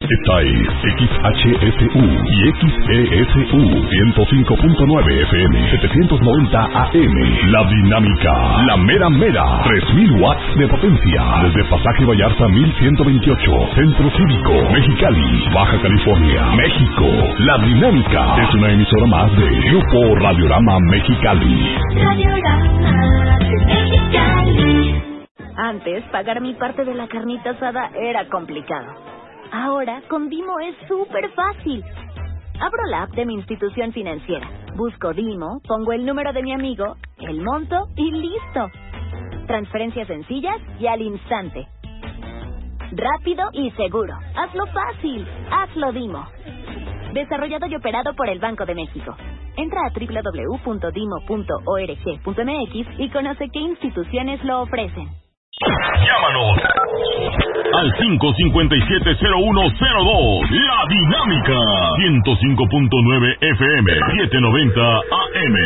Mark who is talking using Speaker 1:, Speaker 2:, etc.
Speaker 1: Esta es XHSU y XESU 105.9 FM 790 AM. La Dinámica, la mera mera, 3000 watts de potencia. Desde Pasaje Vallarta 1128, Centro Cívico, Mexicali, Baja California, México. La Dinámica es una emisora más de Grupo Radiorama Mexicali.
Speaker 2: Radiorama Mexicali.
Speaker 3: Antes, pagar mi parte de la carnita asada era complicado. Ahora, con Dimo es súper fácil. Abro la app de mi institución financiera, busco Dimo, pongo el número de mi amigo, el monto y listo. Transferencias sencillas y al instante. Rápido y seguro. Hazlo fácil. Hazlo Dimo. Desarrollado y operado por el Banco de México. Entra a www.dimo.org.mx y conoce qué instituciones lo ofrecen.
Speaker 4: Llámanos al 557-0102. La Dinámica 105.9 FM 790 AM.